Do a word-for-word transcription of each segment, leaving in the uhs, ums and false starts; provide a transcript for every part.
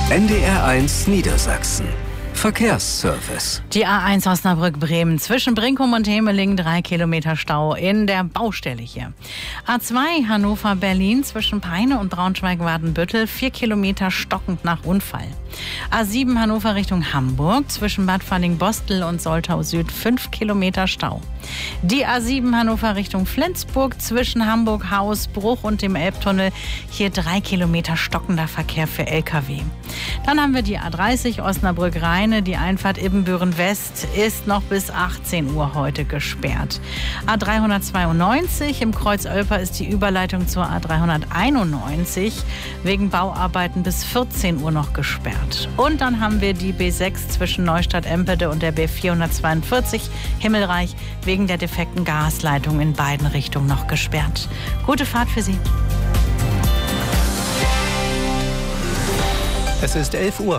N D R eins Niedersachsen. Verkehrsservice. Die A eins Osnabrück-Bremen zwischen Brinkum und Hemeling, drei Kilometer Stau in der Baustelle hier. A zwei Hannover-Berlin zwischen Peine und Braunschweig-Wadenbüttel, vier Kilometer stockend nach Unfall. A sieben Hannover Richtung Hamburg zwischen Bad Falling-Bostel und Soltau Süd, fünf Kilometer Stau. Die A sieben Hannover Richtung Flensburg zwischen Hamburg-Hausbruch und dem Elbtunnel, hier drei Kilometer stockender Verkehr für L K W. Dann haben wir die A dreißig Osnabrück-Rheine. Die Einfahrt Ibbenbüren West ist noch bis achtzehn Uhr heute gesperrt. A dreihundertzweiundneunzig im Kreuz Olper ist die Überleitung zur A dreihunderteinundneunzig wegen Bauarbeiten bis vierzehn Uhr noch gesperrt. Und dann haben wir die B sechs zwischen Neustadt-Empede und der B vierhundertzweiundvierzig Himmelreich wegen der defekten Gasleitung in beiden Richtungen noch gesperrt. Gute Fahrt für Sie. Es ist elf Uhr.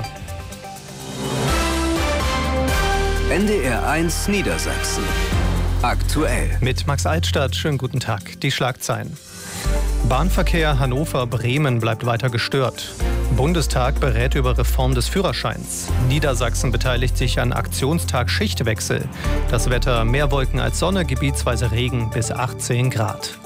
N D R eins Niedersachsen. Aktuell. Mit Max Altstadt, schönen guten Tag. Die Schlagzeilen. Bahnverkehr Hannover-Bremen bleibt weiter gestört. Bundestag berät über Reform des Führerscheins. Niedersachsen beteiligt sich an Aktionstag Schichtwechsel. Das Wetter: mehr Wolken als Sonne, gebietsweise Regen bis achtzehn Grad.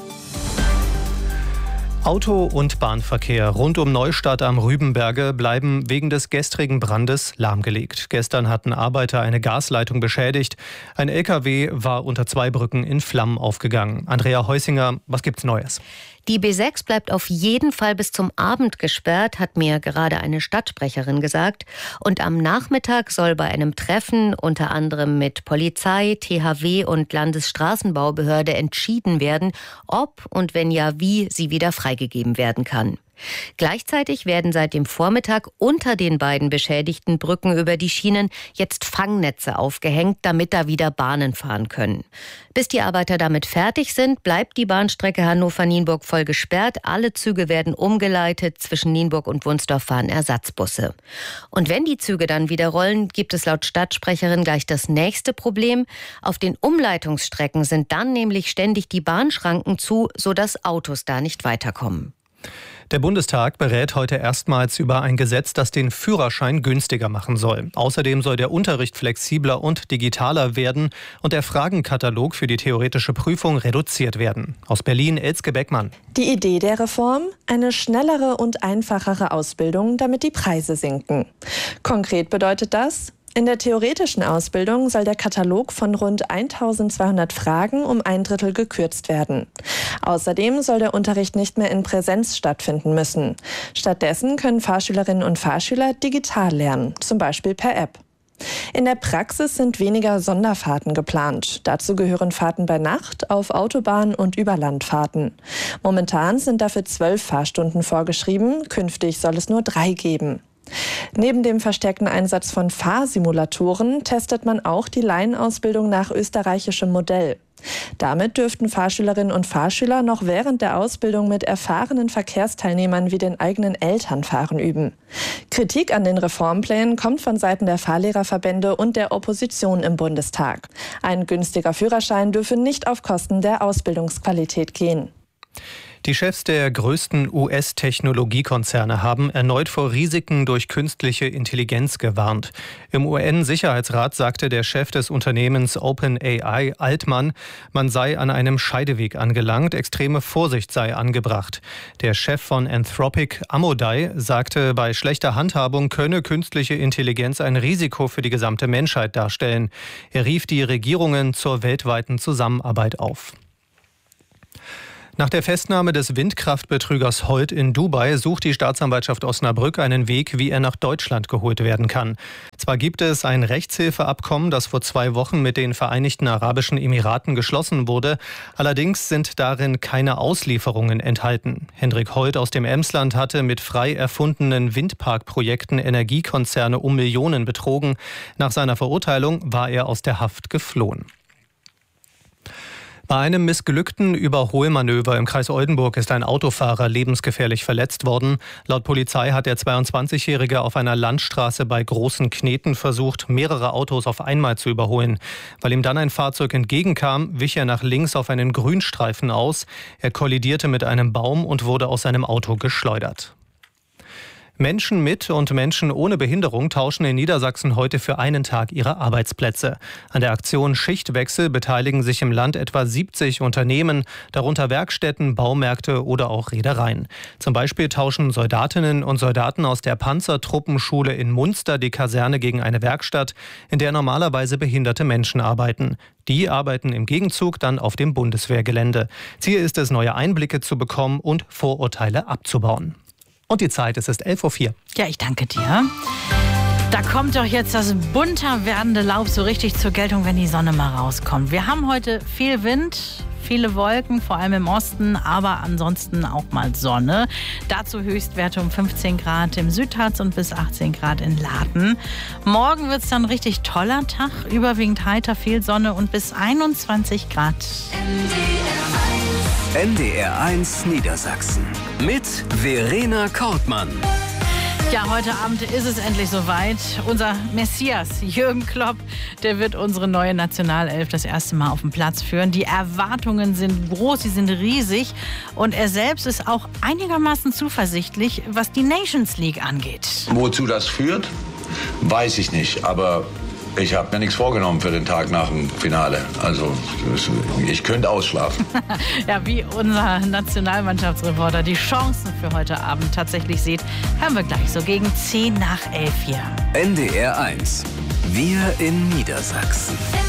Auto- und Bahnverkehr rund um Neustadt am Rübenberge bleiben wegen des gestrigen Brandes lahmgelegt. Gestern hatten Arbeiter eine Gasleitung beschädigt. Ein L K W war unter Zweibrücken in Flammen aufgegangen. Andrea Heusinger, was gibt's Neues? Die B sechs bleibt auf jeden Fall bis zum Abend gesperrt, hat mir gerade eine Stadtsprecherin gesagt. Und am Nachmittag soll bei einem Treffen unter anderem mit Polizei, T H W und Landesstraßenbaubehörde entschieden werden, ob und wenn ja, wie sie wieder freigegeben werden kann. Gleichzeitig werden seit dem Vormittag unter den beiden beschädigten Brücken über die Schienen jetzt Fangnetze aufgehängt, damit da wieder Bahnen fahren können. Bis die Arbeiter damit fertig sind, bleibt die Bahnstrecke Hannover-Nienburg voll gesperrt. Alle Züge werden umgeleitet. Zwischen Nienburg und Wunsdorf fahren Ersatzbusse. Und wenn die Züge dann wieder rollen, gibt es laut Stadtsprecherin gleich das nächste Problem. Auf den Umleitungsstrecken sind dann nämlich ständig die Bahnschranken zu, sodass Autos da nicht weiterkommen. Der Bundestag berät heute erstmals über ein Gesetz, das den Führerschein günstiger machen soll. Außerdem soll der Unterricht flexibler und digitaler werden und der Fragenkatalog für die theoretische Prüfung reduziert werden. Aus Berlin, Elske Beckmann. Die Idee der Reform? Eine schnellere und einfachere Ausbildung, damit die Preise sinken. Konkret bedeutet das: in der theoretischen Ausbildung soll der Katalog von rund eintausendzweihundert Fragen um ein Drittel gekürzt werden. Außerdem soll der Unterricht nicht mehr in Präsenz stattfinden müssen. Stattdessen können Fahrschülerinnen und Fahrschüler digital lernen, zum Beispiel per App. In der Praxis sind weniger Sonderfahrten geplant. Dazu gehören Fahrten bei Nacht, auf Autobahn und Überlandfahrten. Momentan sind dafür zwölf Fahrstunden vorgeschrieben, künftig soll es nur drei geben. Neben dem verstärkten Einsatz von Fahrsimulatoren testet man auch die Laienausbildung nach österreichischem Modell. Damit dürften Fahrschülerinnen und Fahrschüler noch während der Ausbildung mit erfahrenen Verkehrsteilnehmern wie den eigenen Eltern fahren üben. Kritik an den Reformplänen kommt von Seiten der Fahrlehrerverbände und der Opposition im Bundestag. Ein günstiger Führerschein dürfe nicht auf Kosten der Ausbildungsqualität gehen. Die Chefs der größten U S-Technologiekonzerne haben erneut vor Risiken durch künstliche Intelligenz gewarnt. Im U N-Sicherheitsrat sagte der Chef des Unternehmens OpenAI, Altman, man sei an einem Scheideweg angelangt, extreme Vorsicht sei angebracht. Der Chef von Anthropic, Amodei, sagte, bei schlechter Handhabung könne künstliche Intelligenz ein Risiko für die gesamte Menschheit darstellen. Er rief die Regierungen zur weltweiten Zusammenarbeit auf. Nach der Festnahme des Windkraftbetrügers Holt in Dubai sucht die Staatsanwaltschaft Osnabrück einen Weg, wie er nach Deutschland geholt werden kann. Zwar gibt es ein Rechtshilfeabkommen, das vor zwei Wochen mit den Vereinigten Arabischen Emiraten geschlossen wurde. Allerdings sind darin keine Auslieferungen enthalten. Hendrik Holt aus dem Emsland hatte mit frei erfundenen Windparkprojekten Energiekonzerne um Millionen betrogen. Nach seiner Verurteilung war er aus der Haft geflohen. Bei einem missglückten Überholmanöver im Kreis Oldenburg ist ein Autofahrer lebensgefährlich verletzt worden. Laut Polizei hat der zweiundzwanzigjährige auf einer Landstraße bei Großen Kneten versucht, mehrere Autos auf einmal zu überholen. Weil ihm dann ein Fahrzeug entgegenkam, wich er nach links auf einen Grünstreifen aus. Er kollidierte mit einem Baum und wurde aus seinem Auto geschleudert. Menschen mit und Menschen ohne Behinderung tauschen in Niedersachsen heute für einen Tag ihre Arbeitsplätze. An der Aktion Schichtwechsel beteiligen sich im Land etwa siebzig Unternehmen, darunter Werkstätten, Baumärkte oder auch Reedereien. Zum Beispiel tauschen Soldatinnen und Soldaten aus der Panzertruppenschule in Munster die Kaserne gegen eine Werkstatt, in der normalerweise behinderte Menschen arbeiten. Die arbeiten im Gegenzug dann auf dem Bundeswehrgelände. Ziel ist es, neue Einblicke zu bekommen und Vorurteile abzubauen. Und die Zeit, es ist elf Uhr vier. Ja, ich danke dir. Da kommt doch jetzt das bunter werdende Laub so richtig zur Geltung, wenn die Sonne mal rauskommt. Wir haben heute viel Wind, viele Wolken, vor allem im Osten, aber ansonsten auch mal Sonne. Dazu Höchstwerte um fünfzehn Grad im Südharz und bis achtzehn Grad in Laden. Morgen wird es dann richtig toller Tag, überwiegend heiter, viel Sonne und bis einundzwanzig Grad. N D R eins Niedersachsen mit Verena Kortmann. Ja, heute Abend ist es endlich soweit. Unser Messias, Jürgen Klopp, der wird unsere neue Nationalelf das erste Mal auf den Platz führen. Die Erwartungen sind groß, sie sind riesig. Und er selbst ist auch einigermaßen zuversichtlich, was die Nations League angeht. Wozu das führt, weiß ich nicht. Aber ich habe mir nichts vorgenommen für den Tag nach dem Finale. Also ich könnte ausschlafen. Ja, wie unser Nationalmannschaftsreporter die Chancen für heute Abend tatsächlich sieht, haben wir gleich so gegen zehn nach elf hier. N D R eins. Wir in Niedersachsen.